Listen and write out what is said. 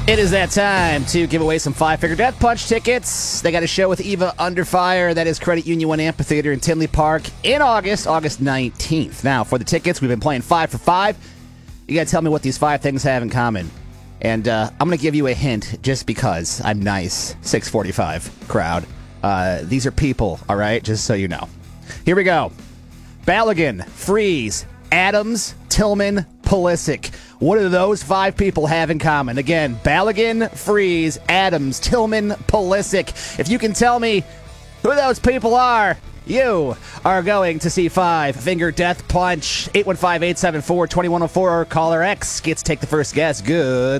It is that time to give away some Five Finger Death Punch tickets. They got a show with Eva Under Fire. That is Credit Union 1 Amphitheater in Tinley Park in August 19th. Now, for the tickets, we've been playing 5 for 5. You got to tell me what these 5 things have in common. And I'm going to give you a hint just because I'm nice. 645 crowd. These are people, all right? Just so you know. Here we go. Balogun, Freeze, Adams, Tillman, Pulisic. What do those 5 people have in common? Again, Balogun, Freeze, Adams, Tillman, Pulisic. If you can tell me who those people are, you are going to see Five Finger Death Punch. 815-874-2104. Caller X gets to take the first guess. Good